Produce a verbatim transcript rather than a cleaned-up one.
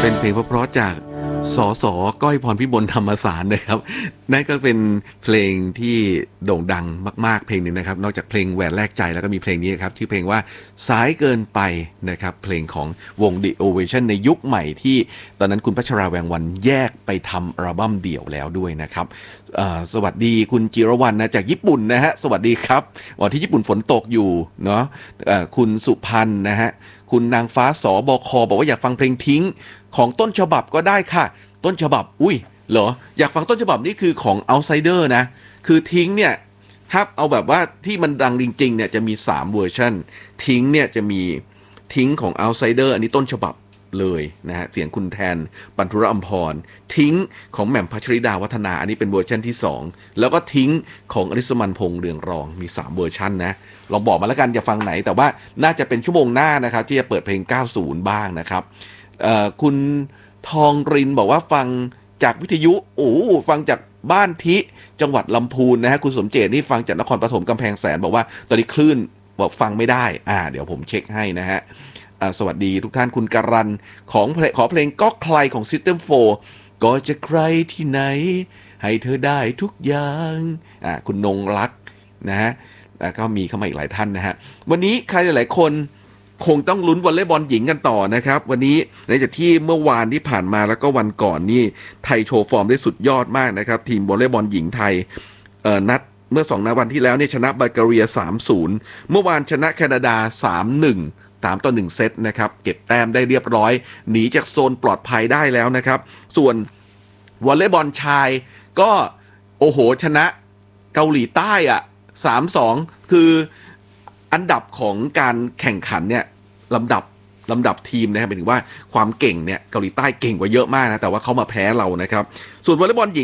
เป็นเพลงเพราะๆจากสสก้อยพรพิมลธรรมสารนะครับนั่นก็เป็นเพลงที่โด่งดังมากๆเพลงหนึ่งนะครับนอกจากเพลงแหวนแลกใจแล้วก็มีเพลงนี้ครับชื่อเพลงว่าสายเกินไปนะครับเพลงของวง The Ovation ในยุคใหม่ที่ตอนนั้นคุณพัชราแวงวันแยกไปทำอัลบั้มเดี่ยวแล้วด้วยนะครับสวัสดีคุณจิรวรรณนะจากญี่ปุ่นนะฮะสวัสดีครับวันที่ญี่ปุ่นฝนตกอยู่เนาะคุณสุพันธ์นะฮะคุณนางฟ้าสบคบอกว่าอยากฟังเพลงทิ้งของต้นฉบับก็ได้ค่ะต้นฉบับอุ้ยเหรออยากฟังต้นฉบับนี่คือของ Outsider นะคือทิ้งเนี่ยถ้าเอาแบบว่าที่มันดังจริงๆเนี่ยจะมีสามเวอร์ชันทิ้งเนี่ยจะมีทิ้งของ Outsider อันนี้ต้นฉบับเลยนะฮะเสียงคุณแทนปันธุรอัมพรทิ้งของแหม่มพัชริดาวัฒนาอันนี้เป็นเวอร์ชันที่สองแล้วก็ทิ้งของอริสมันพงษ์เรืองรองมีสามเวอร์ชันนะลองบอกมาแล้วกันจะฟังไหนแต่ว่าน่าจะเป็นชั่วโมงหน้านะครับที่จะเปิดเพลงเก้าสิบบ้างนะครับเอ่อคุณทองรินบอกว่าฟังจากวิทยุโอ้ฟังจากบ้านทิจังหวัดลำพูนนะฮะคุณสมเจตนี่ฟังจากนครปฐมกำแพงแสนบอกว่าตอนนี้คลื่นบอกฟังไม่ได้อ่าเดี๋ยวผมเช็คให้นะฮะสวัสดีทุกท่านคุณการันของขอเพลงก็ใครของ System โฟร์ก็จะใครที่ไหนให้เธอได้ทุกอย่างอ่าคุณนงรักนะฮะแล้วก็มีเข้ามาอีกหลายท่านนะฮะวันนี้ใครหลายๆคนคงต้องลุ้นวอลเลย์บอลหญิงกันต่อนะครับวันนี้หลังจากที่เมื่อวานที่ผ่านมาแล้วก็วันก่อนนี่ไทยโชว์ฟอร์มได้สุดยอดมากนะครับทีมวอลเลย์บอลหญิงไทยเอ่อนัดเมื่อสองนัดวันที่แล้วเนี่ยชนะบัลแกเรีย สามศูนย์ เมื่อวานชนะแคนาดา สามหนึ่งสามต่อหนึ่งเซตนะครับเก็บแต้มได้เรียบร้อยหนีจากโซนปลอดภัยได้แล้วนะครับส่วนวอลเลย์บอลชายก็โอ้โหชนะเกาหลีใต้อ่ะ สามสอง คืออันดับของการแข่งขันเนี่ยลำดับลำดับทีมนะครับหมายถึงว่าความเก่งเนี่ยเกาหลีใต้เก่งกว่าเยอะมากนะแต่ว่าเขามาแพ้เรานะครับส่วนวอลเลย์บอลหญิง